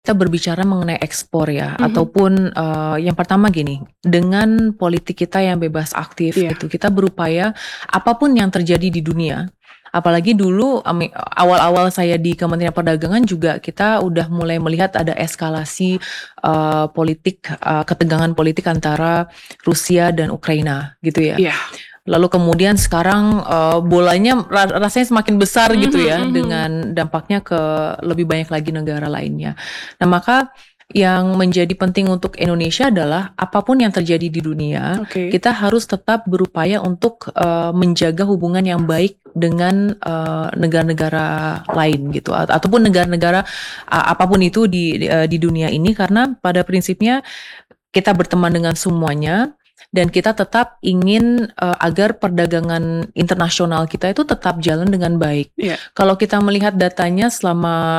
Kita berbicara mengenai ekspor ya, Mhm. ataupun, yang pertama gini, dengan politik kita yang bebas aktif Iya. gitu, kita berupaya apapun yang terjadi di dunia, apalagi dulu awal-awal saya di Kementerian Perdagangan juga kita udah mulai melihat ada eskalasi, politik, ketegangan politik antara Rusia dan Ukraina gitu ya. Iya. Lalu kemudian sekarang, bolanya rasanya semakin besar gitu Mhm ya, mhm. dengan dampaknya ke lebih banyak lagi negara lainnya. Nah, maka yang menjadi penting untuk Indonesia adalah apapun yang terjadi di dunia, Oke. kita harus tetap berupaya untuk, menjaga hubungan yang baik dengan, negara-negara lain gitu, ataupun negara-negara, apapun itu di dunia ini, karena pada prinsipnya kita berteman dengan semuanya dan kita tetap ingin, agar perdagangan internasional kita itu tetap jalan dengan baik. Iya. Kalau kita melihat datanya selama,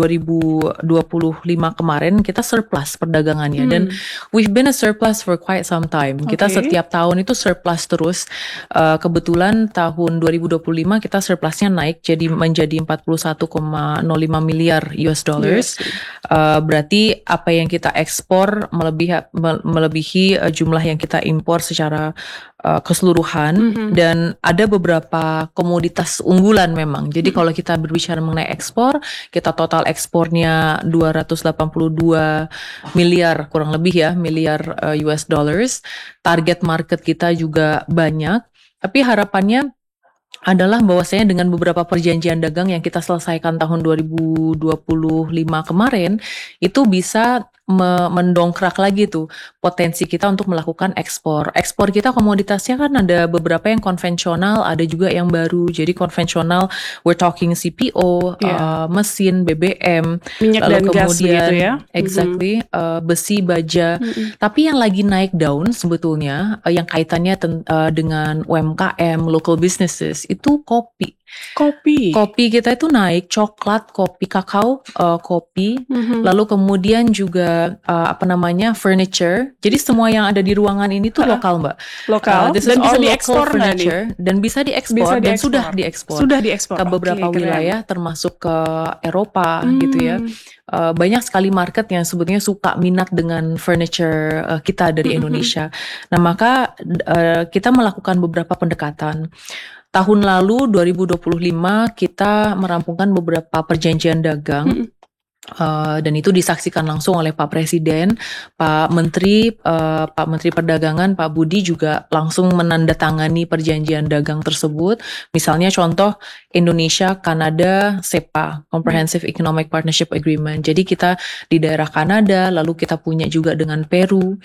2025 kemarin kita surplus perdagangannya dan Mmm. we've been a surplus for quite some time. Kita Oke. setiap tahun itu surplus terus, kebetulan tahun 2025 kita surplusnya naik menjadi 41,05 miliar US dollars. USD. Berarti apa yang kita ekspor melebihi, jumlah yang kita impor secara, keseluruhan, Mhm. dan ada beberapa komoditas unggulan memang. Jadi Mhm. kalau kita berbicara mengenai ekspor, kita total ekspornya 282 miliar kurang lebih ya, US dollars. Target market kita juga banyak, tapi harapannya adalah bahwasanya dengan beberapa perjanjian dagang yang kita selesaikan tahun 2025 kemarin, itu bisa mendongkrak lagi tuh potensi kita untuk melakukan ekspor. Ekspor kita komoditasnya kan ada beberapa yang konvensional, ada juga yang baru. Jadi konvensional we're talking CPO, Iya. mesin, BBM, Minyak lalu dan gas begitu kemudian ya? Mhm. exactly, besi, baja. Mhm. Tapi yang lagi naik daun sebetulnya, yang kaitannya dengan UMKM, local businesses, itu kopi. Kopi? Kopi kita itu naik, coklat, kopi, kakao, kopi, Mhm. lalu kemudian juga, furniture. Jadi semua yang ada di ruangan ini tuh Heeh. lokal, Mbak. Lokal This is dan bisa all local diekspor nggak nih? furniture dan bisa Bisa diekspor dan sudah diekspor? diekspor Sudah diekspor? ke beberapa Oke, keren. wilayah termasuk ke Eropa gitu ya. Mmm. Banyak sekali market yang sebetulnya suka minat dengan furniture, kita dari Mhm mhm. Indonesia. Nah, maka, kita melakukan beberapa pendekatan. Tahun lalu 2025 kita merampungkan beberapa perjanjian dagang, Mhm. dan itu disaksikan langsung oleh Pak Presiden, Pak Menteri Perdagangan, Pak Budi juga langsung menandatangani perjanjian dagang tersebut. Misalnya contoh Indonesia, Kanada, CEPA, Mmm. Comprehensive Economic Partnership Agreement. Jadi kita di daerah Kanada, lalu kita punya juga dengan Peru,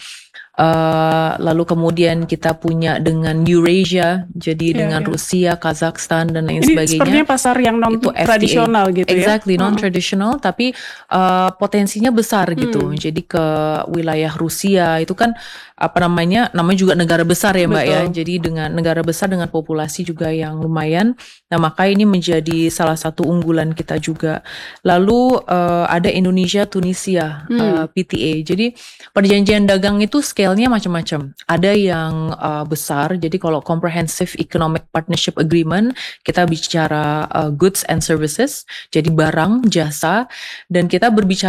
lalu kemudian kita punya dengan Eurasia, jadi Iya dengan iya. Rusia, Kazakhstan, dan lain Ini sepertinya sebagainya. pasar yang Itu non FTA. tradisional gitu ya? Exactly, Heeh. non-traditional tapi, potensinya besar gitu. Mmm. Jadi ke wilayah Rusia itu kan, namanya juga negara besar ya, Mbak, ya. Betul. Jadi dengan negara besar dengan populasi juga yang lumayan. Nah, maka ini menjadi salah satu unggulan kita juga. Lalu, ada Indonesia, Tunisia, Mmm. PTA. Jadi perjanjian dagang itu scale-nya macam-macam. Ada yang, besar, jadi kalau Comprehensive Economic Partnership Agreement, kita bicara, goods and services, jadi barang, jasa, dan kita berbicara